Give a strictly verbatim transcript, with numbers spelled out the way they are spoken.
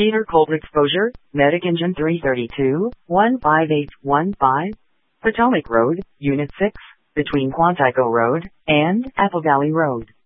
Heater cold exposure, Medic Engine three thirty-two, one five eight one five, Potomac Road, Unit six, between Quantico Road and Apple Valley Road.